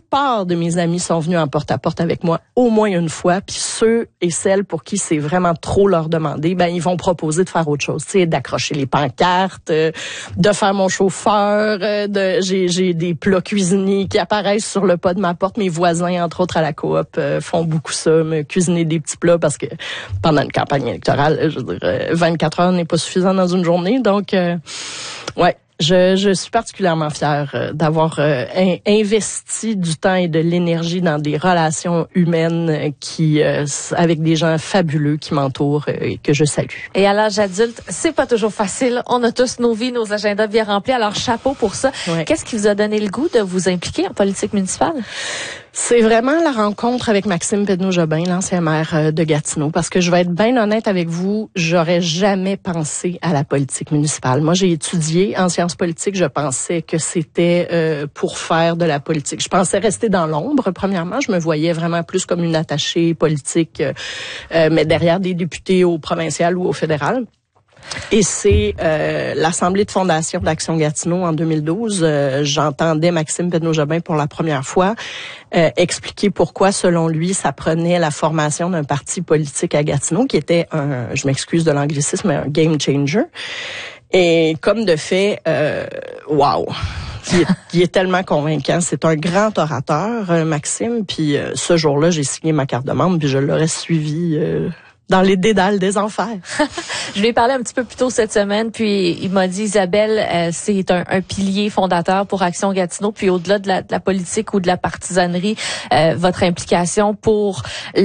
plupart de mes amis sont venus en porte-à-porte avec moi au moins une fois, puis ceux et celles pour qui c'est vraiment trop leur demander, ben ils vont proposer de faire autre chose, tu sais, d'accrocher les pancartes, de faire mon chauffeur, j'ai des plats cuisinés qui apparaissent sur le pas de ma porte. Mes voisins, entre autres à la coop, font beaucoup ça, me cuisiner des petits plats parce que pendant une campagne électorale, je veux dire, 24 heures n'est pas suffisant dans une journée, donc ouais. Je suis particulièrement fière d'avoir investi du temps et de l'énergie dans des relations humaines qui avec des gens fabuleux qui m'entourent et que je salue. Et à l'âge adulte, c'est pas toujours facile. On a tous nos vies, nos agendas bien remplis. Alors chapeau pour ça. Ouais. Qu'est-ce qui vous a donné le goût de vous impliquer en politique municipale? C'est vraiment la rencontre avec Maxime Pedneau-Jobin, l'ancien maire de Gatineau, parce que je vais être bien honnête avec vous, j'aurais jamais pensé à la politique municipale. Moi, j'ai étudié en sciences politiques, je pensais que c'était pour faire de la politique. Je pensais rester dans l'ombre, premièrement. Je me voyais vraiment plus comme une attachée politique, mais derrière des députés au provincial ou au fédéral. Et c'est l'Assemblée de fondation d'Action Gatineau en 2012. J'entendais Maxime Pedneau-Jobin pour la première fois expliquer pourquoi, selon lui, ça prenait la formation d'un parti politique à Gatineau, qui était je m'excuse de l'anglicisme, mais un game changer. Et comme de fait, wow! Il est tellement convaincant. C'est un grand orateur, Maxime. Puis ce jour-là, j'ai signé ma carte de membre, puis je l'aurais suivi dans les dédales des enfers. Je lui ai parlé un petit peu plus tôt cette semaine, puis il m'a dit, Isabelle, c'est un pilier fondateur pour Action Gatineau, puis au-delà de la politique ou de la partisanerie, votre implication pour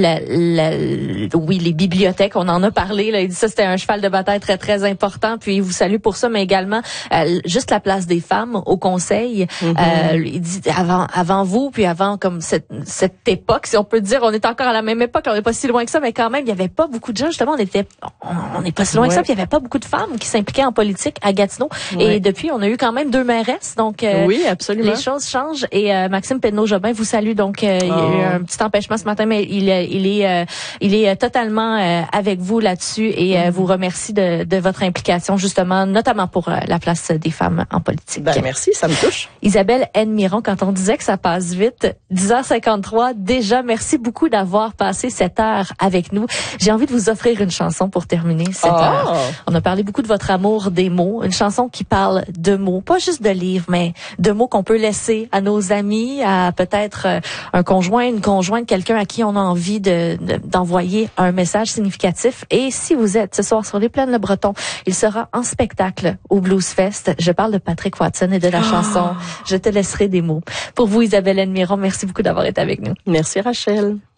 oui, les bibliothèques, on en a parlé, là, il dit ça, c'était un cheval de bataille très, très important, puis il vous salue pour ça, mais également, juste la place des femmes au conseil. Il dit, avant vous, puis avant comme cette époque, si on peut dire, on est encore à la même époque, on n'est pas si loin que ça, mais quand même, il y avait pas beaucoup de gens, justement, on n'est pas si loin que ça, puis il y avait pas beaucoup de femmes qui s'impliquaient en politique à Gatineau. Et depuis, on a eu quand même 2 mairesses, donc oui, absolument. Les choses changent. Et Maxime Pedneau-Jobin vous salue, donc il y a eu un petit empêchement ce matin, mais il est totalement avec vous là-dessus et vous remercie de votre implication, justement, notamment pour la place des femmes en politique. Ben merci, ça me touche. Isabelle Miron, quand on disait que ça passe vite, 10h53 déjà, merci beaucoup d'avoir passé cette heure avec nous. J'ai envie de vous offrir une chanson pour terminer cette heure. On a parlé beaucoup de votre amour des mots, une chanson qui parle de mots, pas juste de livres, mais de mots qu'on peut laisser à nos amis, à peut-être un conjoint, une conjointe, quelqu'un à qui on a envie d'envoyer un message significatif. Et si vous êtes ce soir sur les Plaines Le Breton, il sera en spectacle au Blues Fest. Je parle de Patrick Watson et de la chanson « Je te laisserai des mots ». Pour vous, Isabelle Miron, merci beaucoup d'avoir été avec nous. Merci, Rachel.